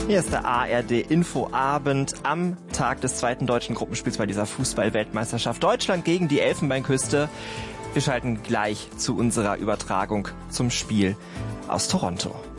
Hier ist der ARD-Infoabend am Tag des zweiten deutschen Gruppenspiels bei dieser Fußball-Weltmeisterschaft. Deutschland gegen die Elfenbeinküste. Wir schalten gleich zu unserer Übertragung zum Spiel aus Toronto.